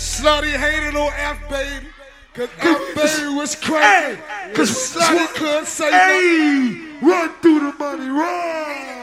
Slutty hated on F baby, cause F baby was crazy. Cause Slutty couldn't say nothing. Run through the money, run!